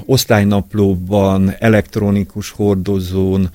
osztálynaplóban, elektronikus hordozón,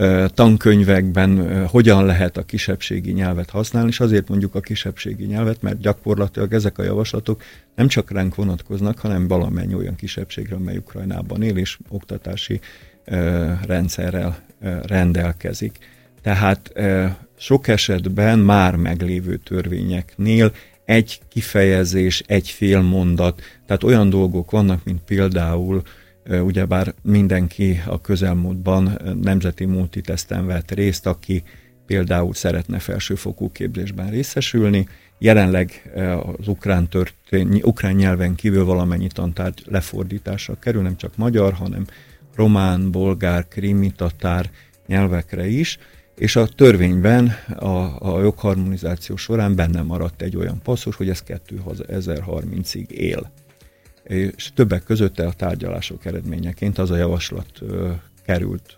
tankönyvekben hogyan lehet a kisebbségi nyelvet használni, és azért mondjuk a kisebbségi nyelvet, mert gyakorlatilag ezek a javaslatok nem csak ránk vonatkoznak, hanem valamennyi olyan kisebbségre, amely Ukrajnában él, és oktatási rendszerrel rendelkezik. Tehát sok esetben már meglévő törvényeknél egy kifejezés, egy fél mondat, tehát olyan dolgok vannak, mint például ugyebár mindenki a közelmúltban nemzeti multiteszten vett részt, aki például szeretne felsőfokú képzésben részesülni. Jelenleg az ukrán nyelven kívül valamennyi tantárgy lefordításra kerül, nem csak magyar, hanem román, bolgár, krími, tatár nyelvekre is, és a törvényben a jogharmonizáció során benne maradt egy olyan passzus, hogy ez 2030-ig él. És többek között a tárgyalások eredményeként az a javaslat került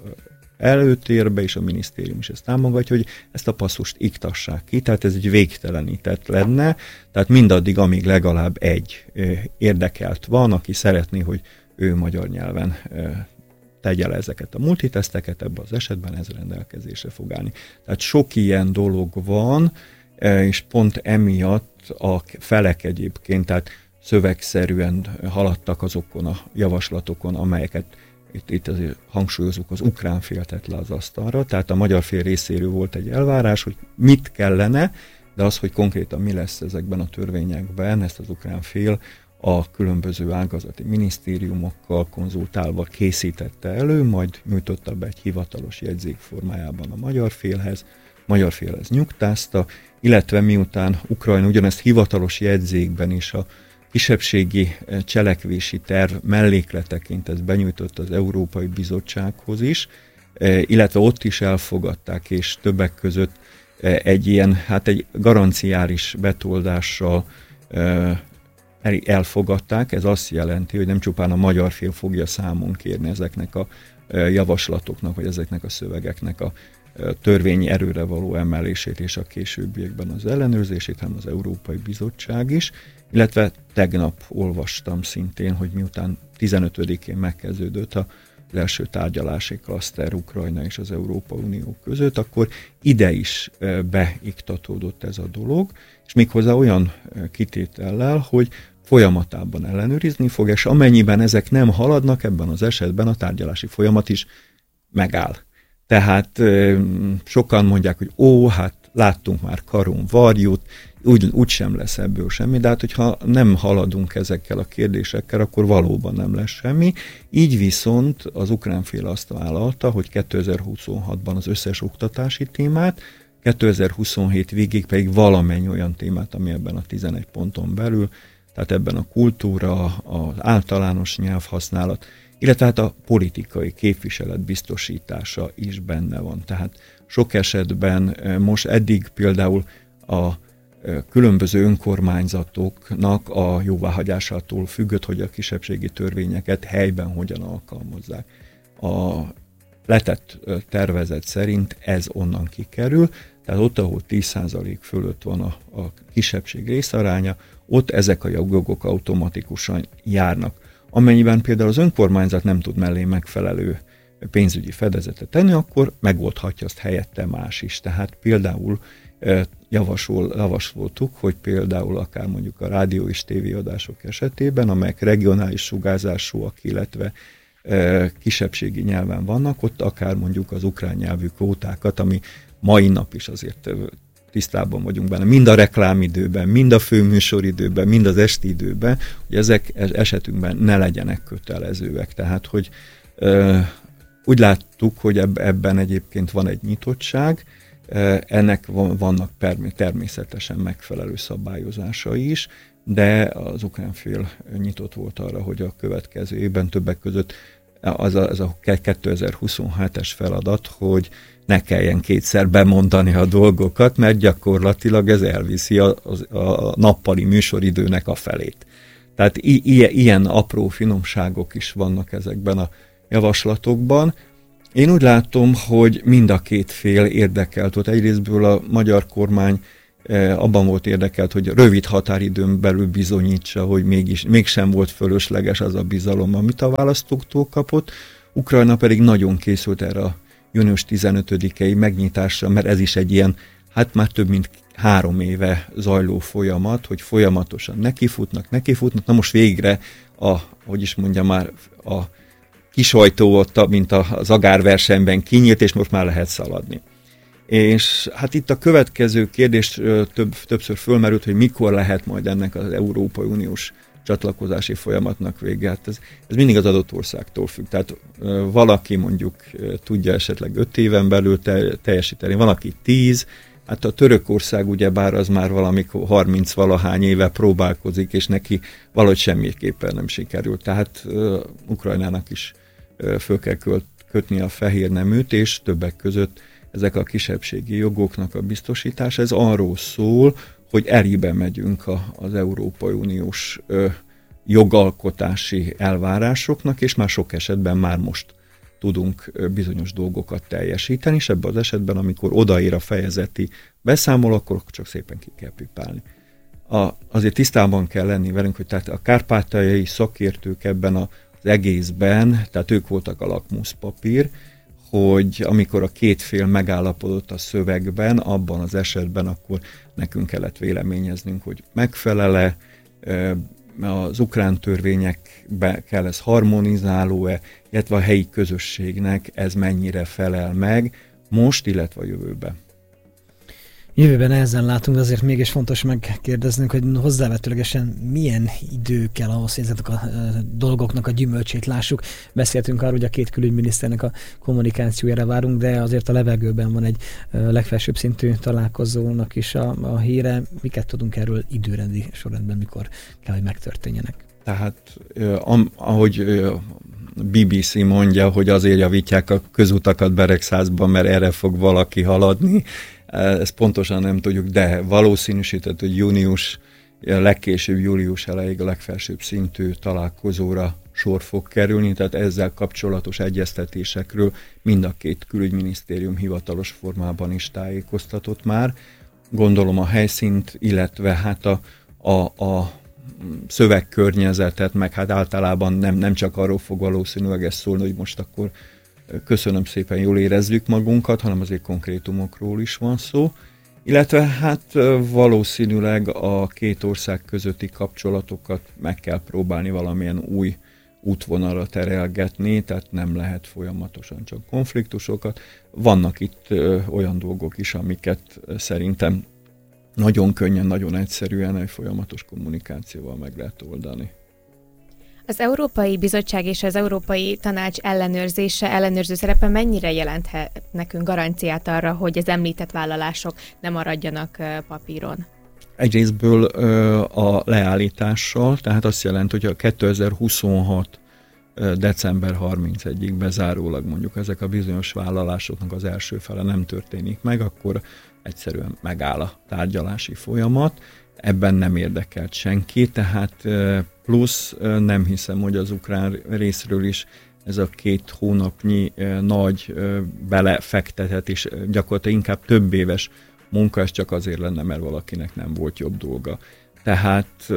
előtérbe, és a minisztérium is ezt támogatja, hogy ezt a passzust iktassák ki, tehát ez egy végtelenített lenne, tehát mindaddig, amíg legalább egy érdekelt van, aki szeretné, hogy ő magyar nyelven tegye le ezeket a multiteszteket, ebben az esetben ez rendelkezésre fog állni. Tehát sok ilyen dolog van, és pont emiatt a felek egyébként, tehát szövegszerűen haladtak azokon a javaslatokon, amelyeket itt azért hangsúlyozunk, az ukrán fél tett le az asztalra, tehát a magyar fél részéről volt egy elvárás, hogy mit kellene, de az, hogy konkrétan mi lesz ezekben a törvényekben, ezt az ukrán fél a különböző ágazati minisztériumokkal konzultálva készítette elő, majd nyújtotta be egy hivatalos jegyzék formájában a magyar félhez. Magyar fél ez nyugtázta, illetve miután Ukrajna ugyanezt hivatalos jegyzékben is a kisebbségi cselekvési terv mellékleteként ezt benyújtott az Európai Bizottsághoz is, illetve ott is elfogadták, és többek között egy garanciális betoldással elfogadták. Ez azt jelenti, hogy nem csupán a magyar fél fogja számon kérni ezeknek a javaslatoknak, vagy ezeknek a szövegeknek a törvényi erőre való emelését és a későbbiekben az ellenőrzését, hanem az Európai Bizottság is, illetve tegnap olvastam szintén, hogy miután 15-én megkezdődött az első tárgyalási klaszter Ukrajna és az Európai Unió között, akkor ide is beiktatódott ez a dolog, és méghozzá olyan kitétellel, hogy folyamatában ellenőrizni fog, és amennyiben ezek nem haladnak, ebben az esetben a tárgyalási folyamat is megáll. Tehát sokan mondják, hogy láttunk már karon varjút, úgy sem lesz ebből semmi, de hát hogyha nem haladunk ezekkel a kérdésekkel, akkor valóban nem lesz semmi. Így viszont az ukrán fél azt vállalta, hogy 2026-ban az összes oktatási témát, 2027 végig pedig valamennyi olyan témát, ami ebben a 11 ponton belül, tehát ebben a kultúra, az általános nyelvhasználat, illetve hát a politikai képviselet biztosítása is benne van. Tehát sok esetben most eddig például a különböző önkormányzatoknak a jóváhagyásától függött, hogy a kisebbségi törvényeket helyben hogyan alkalmazzák. A letett tervezet szerint ez onnan kikerül, tehát ott, ahol 10% fölött van a kisebbség részaránya, ott ezek a jogok automatikusan járnak. Amennyiben például az önkormányzat nem tud mellé megfelelő pénzügyi fedezetet tenni, akkor megoldhatja azt helyette más is. Tehát például javasoltuk, hogy például akár mondjuk a rádió és tévéadások esetében, amelyek regionális sugárzásúak, illetve kisebbségi nyelven vannak, ott akár mondjuk az ukrán nyelvű kvótákat, ami mai nap is azért tisztában vagyunk benne, mind a reklámidőben, mind a főműsoridőben, mind az esti időben, hogy ezek esetünkben ne legyenek kötelezőek. Tehát, hogy úgy láttuk, hogy ebben egyébként van egy nyitottság, ennek vannak természetesen megfelelő szabályozásai is, de az ukrán fél nyitott volt arra, hogy a következő évben többek között az a 2027-es feladat, hogy ne kelljen kétszer bemondani a dolgokat, mert gyakorlatilag ez elviszi a nappali műsoridőnek a felét. Tehát ilyen apró finomságok is vannak ezekben a javaslatokban. Én úgy látom, hogy mind a két fél érdekelt volt. Egyrésztből a magyar kormány abban volt érdekelt, hogy rövid határidőn belül bizonyítsa, hogy mégsem volt fölösleges az a bizalom, amit a választóktól kapott. Ukrajna pedig nagyon készült erre a június 15-i megnyitásra, mert ez is egy ilyen, hát már több mint 3 éve zajló folyamat, hogy folyamatosan nekifutnak. Na most végre a kisajtó ott, mint az agárversenyben kinyílt, és most már lehet szaladni. És hát itt a következő kérdés többször fölmerült, hogy mikor lehet majd ennek az Európai Uniós csatlakozási folyamatnak vége. Hát ez mindig az adott országtól függ. Tehát valaki mondjuk tudja esetleg 5 éven belül teljesíteni, valaki 10. Hát a Törökország ugyebár az már valamikor 30-valahány éve próbálkozik, és neki valahogy semmiképpen nem sikerült. Tehát Ukrajnának is föl kell kötni a fehér neműt, és többek között ezek a kisebbségi jogoknak a biztosítása. Ez arról szól, hogy elébe megyünk az Európai Uniós jogalkotási elvárásoknak, és már sok esetben már most tudunk bizonyos dolgokat teljesíteni, és ebben az esetben, amikor odaér a fejezeti beszámoló, akkor csak szépen ki kell pipálni. Azért tisztában kell lenni velünk, hogy tehát a kárpátaljai szakértők ebben az egészben, tehát ők voltak a lakmuszpapír, hogy amikor a két fél megállapodott a szövegben, abban az esetben akkor nekünk kellett véleményeznünk, hogy megfelel-e, az ukrán törvényekbe kell ez harmonizáló-e, illetve a helyi közösségnek ez mennyire felel meg most, illetve a jövőben. Jövőben ezen látunk, de azért mégis fontos megkérdeznünk, hogy hozzávetőlegesen milyen idő kell ahhoz, hogy ezek a dolgoknak a gyümölcsét lássuk. Beszéltünk arról, hogy a két külügyminiszternek a kommunikációjára várunk, de azért a levegőben van egy legfelsőbb szintű találkozónak is a híre. Miket tudunk erről időrendi sorrendben, mikor kell, hogy megtörténjenek? Tehát ahogy BBC mondja, hogy azért javítják a közutakat Beregszázban, mert erre fog valaki haladni. Ezt pontosan nem tudjuk, de valószínűsített, hogy legkésőbb július elejéig a legfelsőbb szintű találkozóra sor fog kerülni, tehát ezzel kapcsolatos egyeztetésekről mind a két külügyminisztérium hivatalos formában is tájékoztatott már. Gondolom a helyszínt, illetve hát a szövegkörnyezetet, meg hát általában nem csak arról fog valószínűleg ez szólni, hogy most akkor köszönöm szépen, jól érezzük magunkat, hanem azért konkrétumokról is van szó. Illetve hát valószínűleg a két ország közötti kapcsolatokat meg kell próbálni valamilyen új útvonalra terelgetni, tehát nem lehet folyamatosan csak konfliktusokat. Vannak itt olyan dolgok is, amiket szerintem nagyon könnyen, nagyon egyszerűen egy folyamatos kommunikációval meg lehet oldani. Az Európai Bizottság és az Európai Tanács ellenőrző szerepe mennyire jelenthet nekünk garanciát arra, hogy az említett vállalások ne maradjanak papíron? Egyrésztből a leállítással, tehát azt jelenti, hogy a 2026. december 31-ig bezárólag mondjuk ezek a bizonyos vállalásoknak az első fele nem történik meg, akkor egyszerűen megáll a tárgyalási folyamat. Ebben nem érdekelt senki, tehát plusz nem hiszem, hogy az ukrán részről is ez a 2 hónapnyi nagy belefektetés, gyakorlatilag inkább több éves munka, ez csak azért lenne, mert valakinek nem volt jobb dolga. Tehát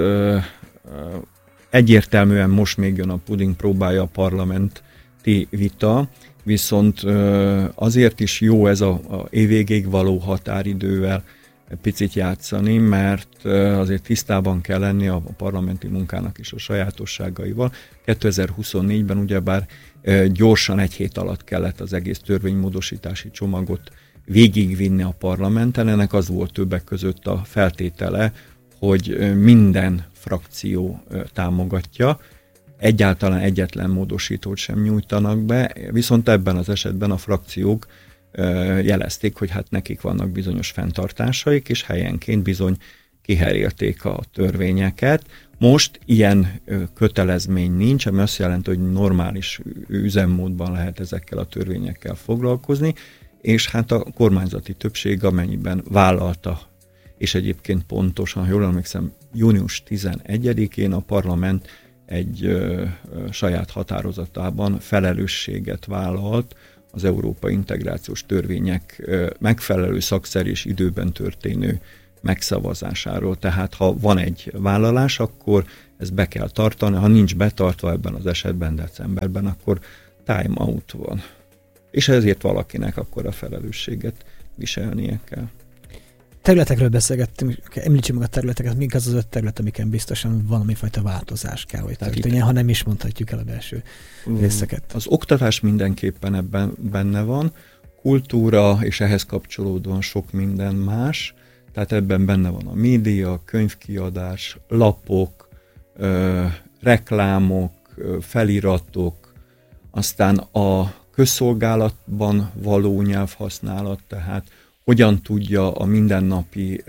egyértelműen most még jön a puding próbálja a parlamenti vita, viszont azért is jó ez a évvégéig való határidővel picit játszani, mert azért tisztában kell lenni a parlamenti munkának is a sajátosságaival. 2024-ben ugyebár gyorsan 1 hét alatt kellett az egész törvénymódosítási csomagot végigvinni a parlamenten. Ennek az volt többek között a feltétele, hogy minden frakció támogatja, egyáltalán egyetlen módosítót sem nyújtanak be, viszont ebben az esetben a frakciók jelezték, hogy hát nekik vannak bizonyos fenntartásaik, és helyenként bizony kiherélték a törvényeket. Most ilyen kötelezmény nincs, ami azt jelenti, hogy normális üzemmódban lehet ezekkel a törvényekkel foglalkozni, és hát a kormányzati többség amennyiben vállalta, és egyébként pontosan, jól emlékszem, június 11-én a parlament egy saját határozatában felelősséget vállalt az európai integrációs törvények megfelelő szakszerű és időben történő megszavazásáról. Tehát ha van egy vállalás, akkor ezt be kell tartani, ha nincs betartva ebben az esetben decemberben, akkor time out van. És ezért valakinek akkor a felelősséget viselnie kell. Területekről beszélgettünk, említsük meg a területeket, mik az 5 terület, amiken biztosan valami fajta változás kell, hogy történjen, ha nem is mondhatjuk el a belső részeket. Az oktatás mindenképpen ebben benne van, kultúra és ehhez kapcsolódóan sok minden más, tehát ebben benne van a média, könyvkiadás, lapok, reklámok, feliratok, aztán a közszolgálatban való nyelvhasználat, tehát hogyan tudja a mindennapi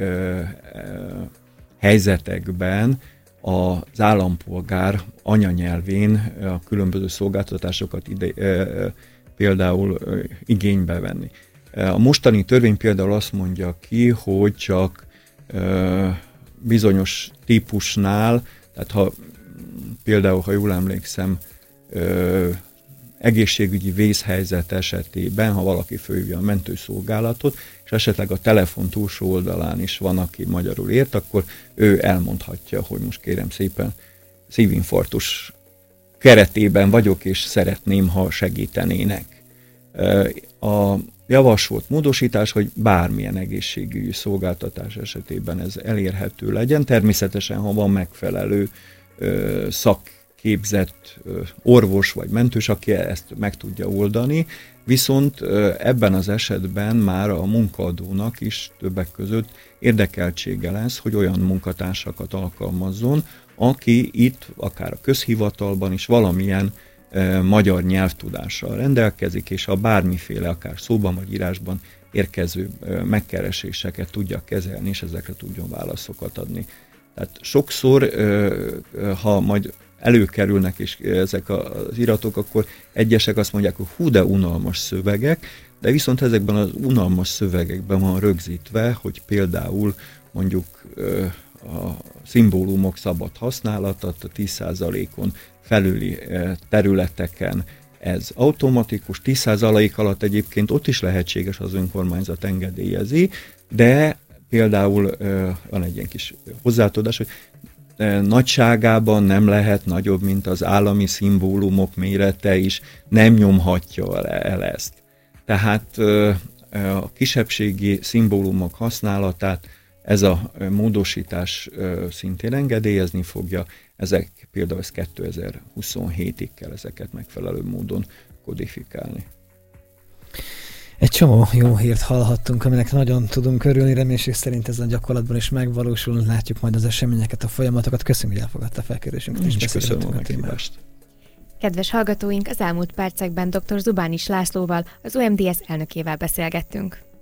helyzetekben az állampolgár anyanyelvén a különböző szolgáltatásokat például igénybe venni. A mostani törvény például azt mondja ki, hogy csak bizonyos típusnál, tehát például, ha jól emlékszem, egészségügyi vészhelyzet esetében, ha valaki fölhívja a mentőszolgálatot, és esetleg a telefon túlsó oldalán is van, aki magyarul ért, akkor ő elmondhatja, hogy most kérem szépen szívinfarktus keretében vagyok, és szeretném, ha segítenének. A javasolt módosítás, hogy bármilyen egészségügyi szolgáltatás esetében ez elérhető legyen, természetesen, ha van megfelelő szakképzett orvos vagy mentős, aki ezt meg tudja oldani, viszont ebben az esetben már a munkaadónak is többek között érdekeltsége lesz, hogy olyan munkatársakat alkalmazzon, aki itt, akár a közhivatalban is valamilyen magyar nyelvtudással rendelkezik, és ha bármiféle, akár szóban vagy írásban érkező megkereséseket tudja kezelni, és ezekre tudjon válaszokat adni. Tehát sokszor, ha majd előkerülnek is ezek az iratok, akkor egyesek azt mondják, hogy hú, de unalmas szövegek, de viszont ezekben az unalmas szövegekben van rögzítve, hogy például mondjuk a szimbólumok szabad használatot a 10%-on felüli területeken ez automatikus, 10% alatt egyébként ott is lehetséges, az önkormányzat engedélyezi, de például van egy ilyen kis hozzátudás, hogy nagyságában nem lehet nagyobb, mint az állami szimbólumok mérete is, nem nyomhatja el ezt. Tehát a kisebbségi szimbólumok használatát ez a módosítás szintén engedélyezni fogja, ezek például 2027-ig kell ezeket megfelelő módon kodifikálni. Egy csomó jó hírt hallhattunk, aminek nagyon tudunk örülni, reménység szerint ez a gyakorlatban is megvalósul, látjuk majd az eseményeket, a folyamatokat. Köszönjük, hogy elfogadta a felkérésünket. És köszönöm a meghívást. Kedves hallgatóink, az elmúlt percekben dr. Zubánis Lászlóval, az OMDS elnökével beszélgettünk.